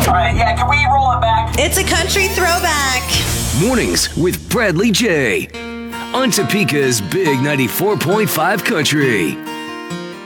All right, yeah, can we roll it back? It's a country throwback. Mornings with Bradley J. On Topeka's Big 94.5 Country.